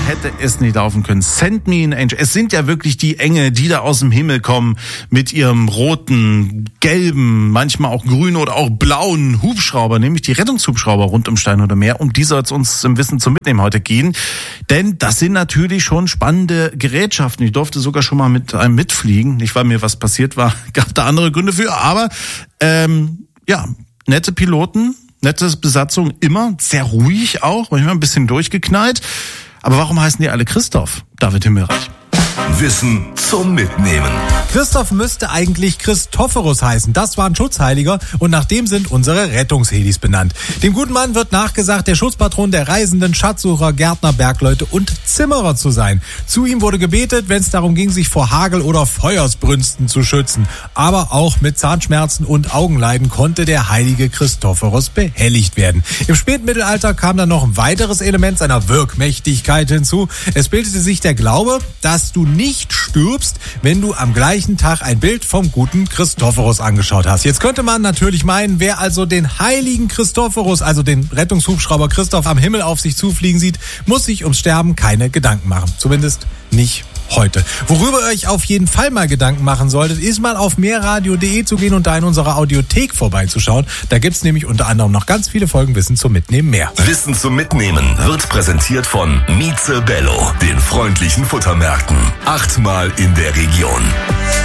hätte es nicht laufen können. Send me an angel. Es sind ja wirklich die Engel, die da aus dem Himmel kommen mit ihrem roten, gelben, manchmal auch grünen oder auch blauen Hubschrauber, nämlich die Rettungshubschrauber rund um Stein oder Meer. Um die soll es uns im Wissen zum Mitnehmen heute gehen. Denn das sind natürlich schon spannende Gerätschaften. Ich durfte sogar schon mal mit einem mitfliegen. Nicht, weil mir was passiert war, gab da andere Gründe für. Aber nette Piloten, nette Besatzung, immer sehr ruhig auch, manchmal ein bisschen durchgeknallt. Aber warum heißen die alle Christoph? David Himmelreich. Wissen zum Mitnehmen. Christoph müsste eigentlich Christophorus heißen. Das war ein Schutzheiliger und nach dem sind unsere Rettungshelis benannt. Dem guten Mann wird nachgesagt, der Schutzpatron der Reisenden, Schatzsucher, Gärtner, Bergleute und Zimmerer zu sein. Zu ihm wurde gebetet, wenn es darum ging, sich vor Hagel oder Feuersbrünsten zu schützen. Aber auch mit Zahnschmerzen und Augenleiden konnte der heilige Christophorus behelligt werden. Im Spätmittelalter kam dann noch ein weiteres Element seiner Wirkmächtigkeit hinzu. Es bildete sich der Glaube, dass du nicht stirbst, wenn du am gleichen Tag ein Bild vom guten Christophorus angeschaut hast. Jetzt könnte man natürlich meinen, wer also den heiligen Christophorus, also den Rettungshubschrauber Christoph am Himmel auf sich zufliegen sieht, muss sich ums Sterben keine Gedanken machen. Zumindest nicht heute. Worüber ihr euch auf jeden Fall mal Gedanken machen solltet, ist mal auf mehrradio.de zu gehen und da in unserer Audiothek vorbeizuschauen. Da gibt's nämlich unter anderem noch ganz viele Folgen Wissen zum Mitnehmen mehr. Wissen zum Mitnehmen wird präsentiert von Mieze Bello, den freundlichen Futtermärkten. 8-mal in der Region.